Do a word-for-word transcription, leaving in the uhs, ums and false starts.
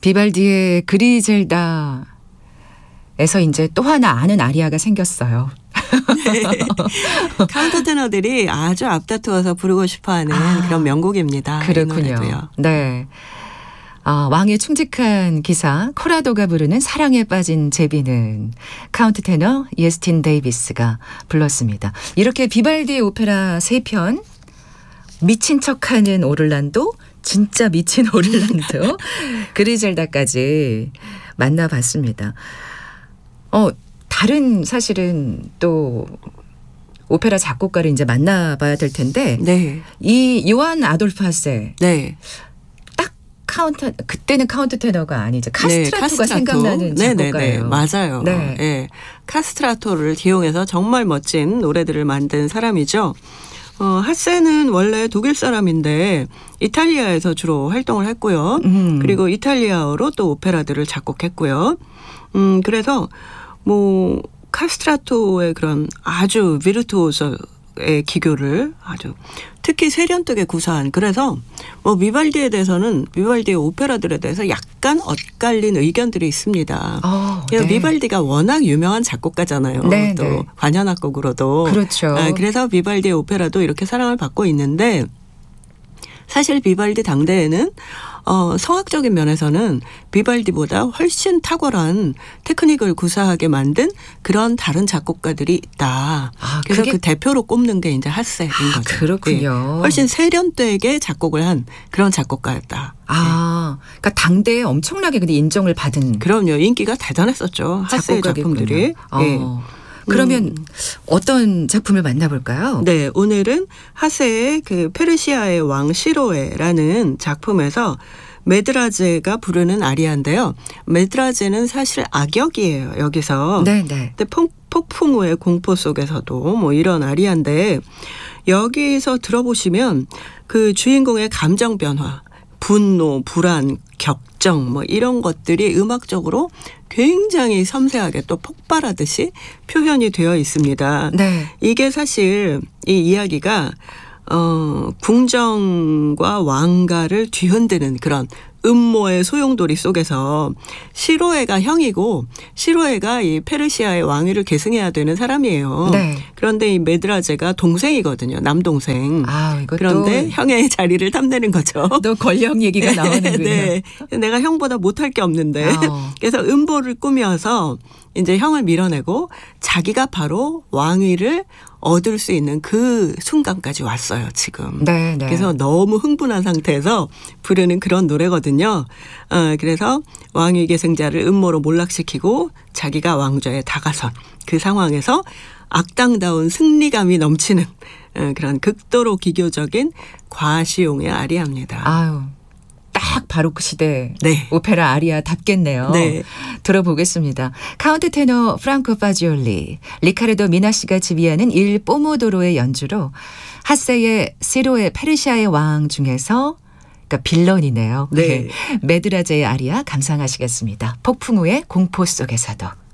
비발디의 그리젤다에서 이제 또 하나 아는 아리아가 생겼어요. 네. 카운터테너들이 아주 앞다투어서 부르고 싶어하는 아, 그런 명곡입니다. 그렇군요. 네. 아, 왕의 충직한 기사 코라도가 부르는 사랑에 빠진 제비는 카운트 테너 예스틴 데이비스가 불렀습니다. 이렇게 비발디의 오페라 세 편 미친 척하는 오를란도, 진짜 미친 오를란도, 그리젤다까지 만나봤습니다. 어, 다른 사실은 또 오페라 작곡가를 이제 만나봐야 될 텐데 네. 이 요한 아돌프 하세 네. 카운터 그때는 카운트 테너가 아니죠. 카스트라토가 네, 카스트라토. 생각나는 작곡가예요. 네네네. 맞아요. 네. 네. 카스트라토를 기용해서 정말 멋진 노래들을 만든 사람이죠. 어, 하세는 원래 독일 사람인데 이탈리아에서 주로 활동을 했고요. 음. 그리고 이탈리아어로 또 오페라들을 작곡했고요. 음, 그래서 뭐 카스트라토의 그런 아주 비르투오소의 기교를 아주 특히 세련되게 구사한, 그래서 뭐 비발디에 대해서는 비발디의 오페라들에 대해서 약간 엇갈린 의견들이 있습니다. 어, 네. 비발디가 워낙 유명한 작곡가잖아요. 네, 또 네. 관현악곡으로도. 그렇죠. 아, 그래서 비발디의 오페라도 이렇게 사랑을 받고 있는데 사실 비발디 당대에는 어, 성악적인 면에서는 비발디보다 훨씬 탁월한 테크닉을 구사하게 만든 그런 다른 작곡가들이 있다. 아, 그래서 그게- 그 대표로 꼽는 게 이제 하세인 아, 거죠. 그렇군요. 예. 훨씬 세련되게 작곡을 한 그런 작곡가였다. 아, 그러니까 당대에 엄청나게 근데 인정을 받은 그럼요. 인기가 대단했었죠. 하세의 작곡가겠군요. 작품들이. 어. 예. 그러면 음. 어떤 작품을 만나볼까요? 네, 오늘은 하세의 그 페르시아의 왕 시로에라는 작품에서 메드라제가 부르는 아리아인데요. 메드라제는 사실 악역이에요, 여기서. 네, 네. 근데 폭, 폭풍 후의 공포 속에서도 뭐 이런 아리아인데 여기서 들어보시면 그 주인공의 감정 변화, 분노, 불안, 격정 뭐 이런 것들이 음악적으로 굉장히 섬세하게 또 폭발하듯이 표현이 되어 있습니다. 네. 이게 사실 이 이야기가 어, 궁정과 왕가를 뒤흔드는 그런 음모의 소용돌이 속에서 시로에가 형이고 시로에가 이 페르시아의 왕위를 계승해야 되는 사람이에요. 네. 그런데 이 메드라제가 동생이거든요. 남동생. 아, 이것도 그런데 형의 자리를 탐내는 거죠. 또 권력 얘기가 나오는군요. 네. 내가 형보다 못할 게 없는데. 어. 그래서 음보를 꾸며서 이제 형을 밀어내고 자기가 바로 왕위를 얻을 수 있는 그 순간까지 왔어요, 지금. 네, 네. 그래서 너무 흥분한 상태에서 부르는 그런 노래거든요. 어, 그래서 왕위 계승자를 음모로 몰락시키고 자기가 왕좌에 다가선 그 상황에서 악당다운 승리감이 넘치는 어, 그런 극도로 기교적인 과시용의 아리아입니다. 아유, 딱 바로크 시대 네. 오페라 아리아답겠네요. 네. 들어보겠습니다. 카운트 테너 프랑코 파지올리, 리카르도 미나시가 지휘하는 일 뽀모도로의 연주로 하세의 시로의 페르시아의 왕 중에서 그러니까 빌런이네요. 네. 메드라제의 아리아 감상하시겠습니다. 폭풍 후의 공포 속에서도.